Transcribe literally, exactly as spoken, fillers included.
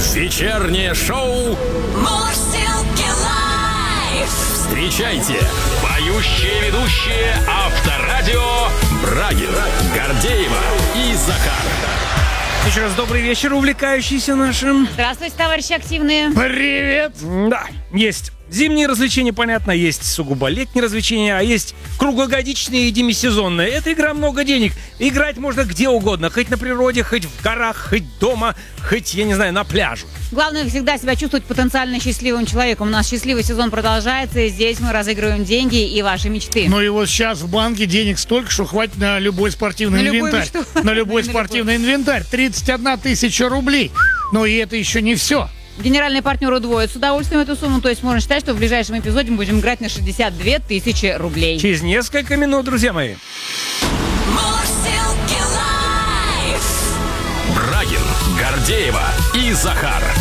Вечернее шоу Мурзилки лайф. встречайте, поющие ведущие Авторадио Брагин, Гордеева и Захар. Еще раз добрый вечер, увлекающиеся нашим. Здравствуйте, товарищи активные. Привет! Да, есть зимние развлечения, понятно, есть сугубо летние развлечения, а есть круглогодичные и демисезонные. Эта игра много денег. Играть можно где угодно, хоть на природе, хоть в горах, хоть дома, хоть, я не знаю, на пляже. Главное всегда себя чувствовать потенциально счастливым человеком. У нас счастливый сезон продолжается, и здесь мы разыгрываем деньги и ваши мечты. Ну и вот сейчас в банке денег столько, что хватит на любой спортивный На любую инвентарь. мечту. На любой На спортивный инвентарь. тридцать одна тысяча рублей. Но и это еще не все. Генеральный партнер удвоит с удовольствием эту сумму, то есть можно считать, что в ближайшем эпизоде мы будем играть на шестьдесят две тысячи рублей. Через несколько минут, друзья мои. Мурзилки лайф. Брагин, Гордеева и Захар.